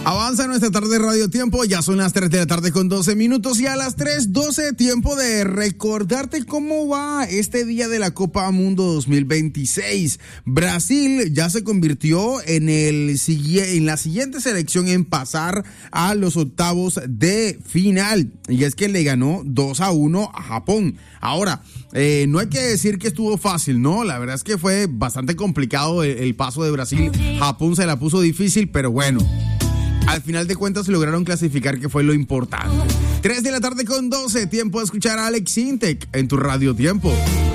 Avanza nuestra tarde de Radio Tiempo, ya son las 3 de la tarde con 12 minutos y a las 3:12 tiempo de recordarte cómo va este día de la Copa Mundo 2026. Brasil ya se convirtió en la siguiente selección en pasar a los octavos de final y es que le ganó 2-1 a Japón. Ahora, no hay que decir que estuvo fácil, ¿no? La verdad es que fue bastante complicado el paso de Brasil. Japón se la puso difícil, pero bueno. Al final de cuentas lograron clasificar, que fue lo importante. 3 de la tarde con 12, tiempo de escuchar a Alex Intec en tu Radio Tiempo.